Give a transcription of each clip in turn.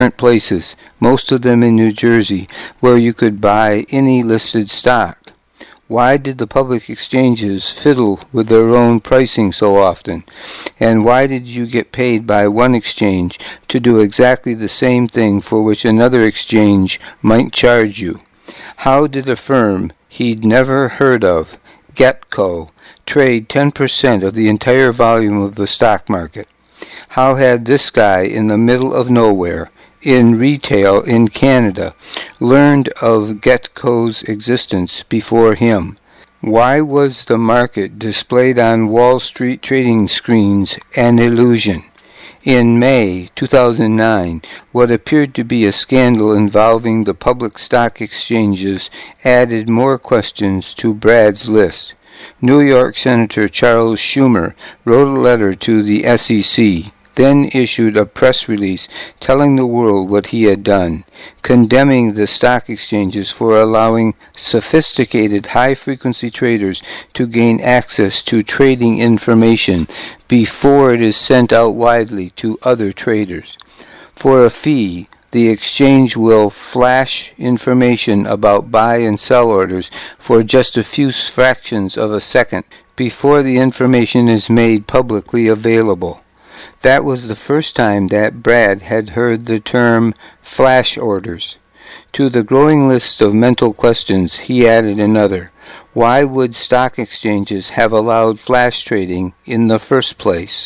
places, most of them in New Jersey, where you could buy any listed stock. Why did the public exchanges fiddle with their own pricing so often? And why did you get paid by one exchange to do exactly the same thing for which another exchange might charge you? How did a firm he'd never heard of, Getco, trade 10% of the entire volume of the stock market? How had this guy in the middle of nowhere, in retail in Canada, learned of Getco's existence before him? Why was the market displayed on Wall Street trading screens an illusion? In May 2009, what appeared to be a scandal involving the public stock exchanges added more questions to Brad's list. New York Senator Charles Schumer wrote a letter to the SEC, then issued a press release telling the world what he had done, condemning the stock exchanges for allowing sophisticated high-frequency traders to gain access to trading information before it is sent out widely to other traders. For a fee, the exchange will flash information about buy and sell orders for just a few fractions of a second before the information is made publicly available. That was the first time that Brad had heard the term flash orders. To the growing list of mental questions, he added another. Why would stock exchanges have allowed flash trading in the first place?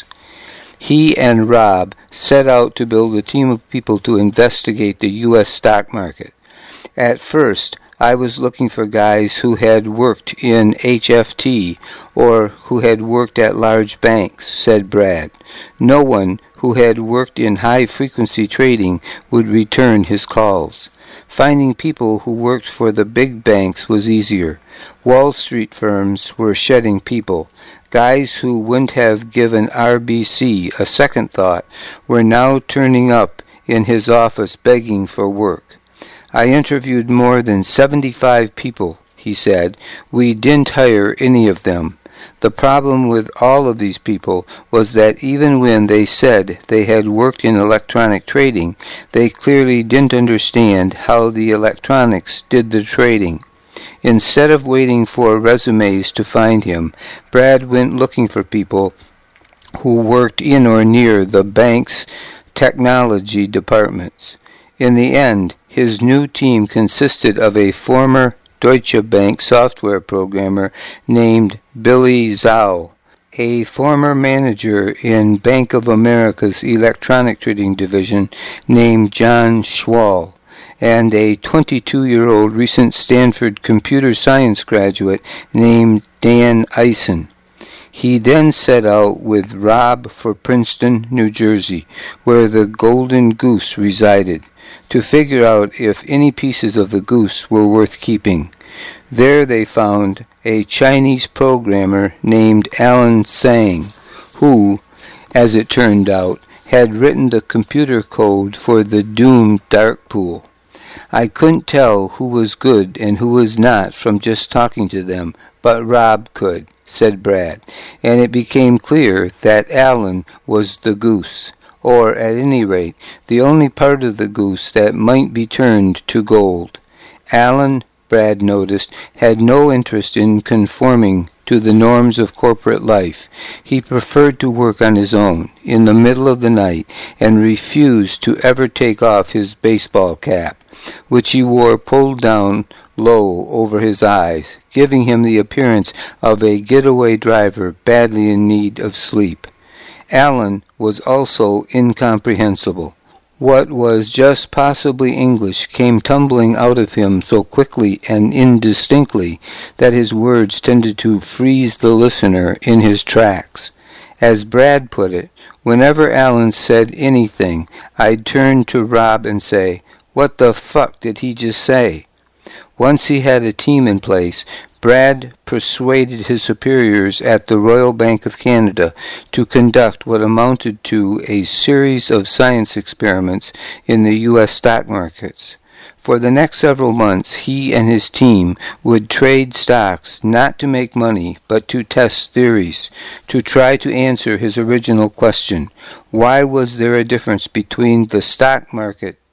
He and Rob set out to build a team of people to investigate the U.S. stock market. At first, I was looking for guys who had worked in HFT or who had worked at large banks, said Brad. No one who had worked in high-frequency trading would return his calls. Finding people who worked for the big banks was easier. Wall Street firms were shedding people. Guys who wouldn't have given RBC a second thought were now turning up in his office begging for work. I interviewed more than 75 people, he said. We didn't hire any of them. The problem with all of these people was that even when they said they had worked in electronic trading, they clearly didn't understand how the electronics did the trading. Instead of waiting for resumes to find him, Brad went looking for people who worked in or near the bank's technology departments. In the end, his new team consisted of a former Deutsche Bank software programmer named Billy Zhao, a former manager in Bank of America's electronic trading division named John Schwal, and a 22-year-old recent Stanford computer science graduate named Dan Eisen. He then set out with Rob for Princeton, New Jersey, where the Golden Goose resided, to figure out if any pieces of the goose were worth keeping. There they found a Chinese programmer named Alan Tsang, who, as it turned out, had written the computer code for the doomed dark pool. I couldn't tell who was good and who was not from just talking to them, but Rob could, said Brad, and it became clear that Alan was the goose, or at any rate, the only part of the goose that might be turned to gold. Alan, Brad noticed, had no interest in conforming to the norms of corporate life. He preferred to work on his own, in the middle of the night, and refused to ever take off his baseball cap, which he wore pulled down low over his eyes, giving him the appearance of a getaway driver badly in need of sleep. Alan was also incomprehensible. What was just possibly English came tumbling out of him so quickly and indistinctly that his words tended to freeze the listener in his tracks. As Brad put it, whenever Alan said anything, I'd turn to Rob and say, "What the fuck did he just say?" Once he had a team in place, Brad persuaded his superiors at the Royal Bank of Canada to conduct what amounted to a series of science experiments in the U.S. stock markets. For the next several months, he and his team would trade stocks not to make money, but to test theories, to try to answer his original question: why was there a difference between the stock market